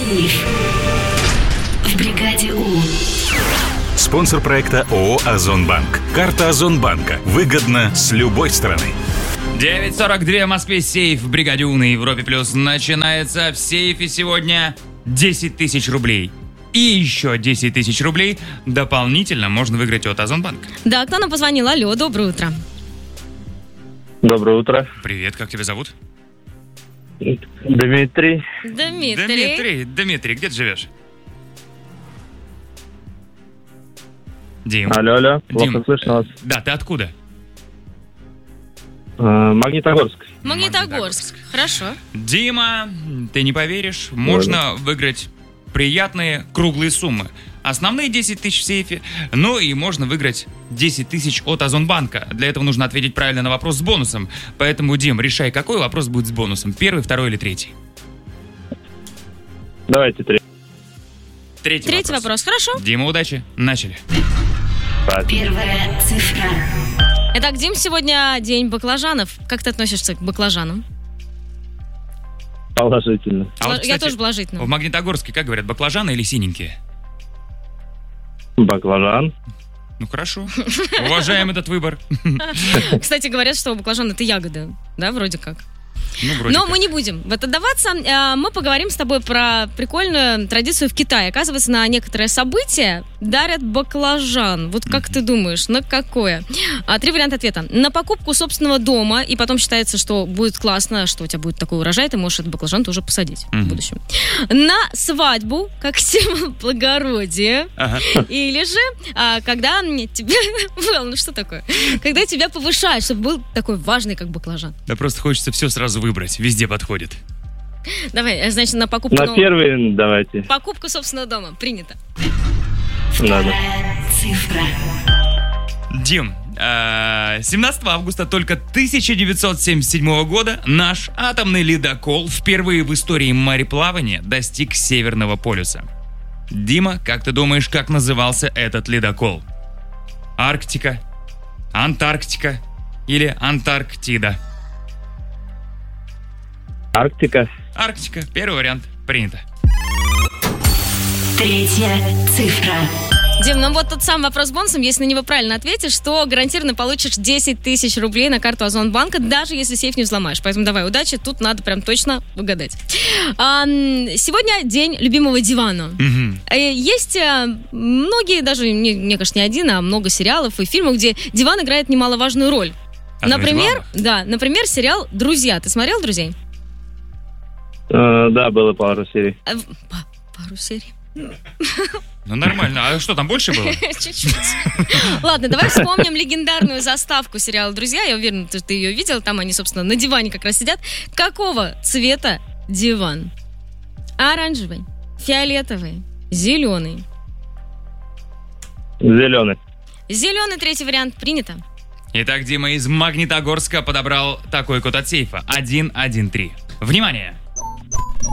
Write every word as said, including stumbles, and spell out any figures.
Сейф в бригаде У. Спонсор проекта ООО «Озонбанк». Карта Озонбанка. Выгодно с любой стороны. девять сорок два в Москве. Сейф в бригаде У на Европе Плюс начинается. В сейфе сегодня десять тысяч рублей. И еще десять тысяч рублей дополнительно можно выиграть от Озонбанка. Да, кто нам позвонил? Алло, доброе утро. Доброе утро. Привет, как тебя зовут? Дмитрий. Дмитрий. Дмитрий, Дмитрий, где ты живешь? Дим. Алло, алло, Дим, плохо слышно вас. Да, ты откуда? Э, Магнитогорск. Магнитогорск. Хорошо. Дима, ты не поверишь, можно выиграть приятные круглые суммы. Основные десять тысяч в сейфе, ну и можно выиграть десять тысяч от Озонбанка. Для этого нужно ответить правильно на вопрос с бонусом. Поэтому, Дим, решай, какой вопрос будет с бонусом. Первый, второй или третий? Давайте три. Третий, Третий вопрос. Хорошо. Дима, удачи. Начали. Первая цифра. Итак, Дим, сегодня день баклажанов. Как ты относишься к баклажанам? Положительно. А вот, Я кстати, тоже положительно. в Магнитогорске, как говорят, баклажаны или синенькие? Баклажан. Ну хорошо. Уважаем этот выбор. Кстати, говорят, что баклажан — это ягода, да, вроде как. Ну, вроде Но как. мы не будем в это даваться. А, Мы поговорим с тобой про прикольную традицию в Китае. Оказывается, на некоторые события дарят баклажан. Вот как ты думаешь, на какое? А, Три варианта ответа. На покупку собственного дома, и потом считается, что будет классно, что у тебя будет такой урожай, ты можешь этот баклажан тоже посадить Мгм. в будущем. На свадьбу, как символ благородия. Ага. Или же, а, когда тебя... Вэл, ну что такое? Когда тебя повышают, чтобы был такой важный, как баклажан. Да просто хочется все сразу выбрать. Везде подходит. Давай, значит, на покупку... На нового- первый давайте. Покупку собственного дома. Принято. Надо. Вторая цифра. Дим, э, семнадцатого августа только тысяча девятьсот семьдесят седьмого года наш атомный ледокол впервые в истории мореплавания достиг Северного полюса. Дима, как ты думаешь, как назывался этот ледокол? Арктика, Антарктика или Антарктида? Арктика. Арктика. Первый вариант. Принято. Третья цифра. Дим, ну вот тот самый вопрос с бонусом. Если на него правильно ответишь, то гарантированно получишь десять тысяч рублей на карту Озонбанка, даже если сейф не взломаешь. Поэтому давай, удачи. Тут надо прям точно угадать. А, м, Сегодня день любимого дивана. Мгм. Э, Есть э, многие, даже, мне, мне кажется, не один, а много сериалов и фильмов, где диван играет немаловажную роль. Одно из Например, главных. да, например, сериал «Друзья». Ты смотрел «Друзей»? Э, да, было пару серий. Э, в- па- Пару серий. Ну нормально. А что, там больше было? Чуть-чуть. Ладно, давай вспомним легендарную заставку сериала «Друзья». Я уверена, что ты ее видел. Там они, собственно, на диване как раз сидят. Какого цвета диван? Оранжевый, фиолетовый, зеленый. Зеленый. Зеленый, третий вариант. Принято. Итак, Дима из Магнитогорска подобрал такой код от сейфа. один один три. Внимание!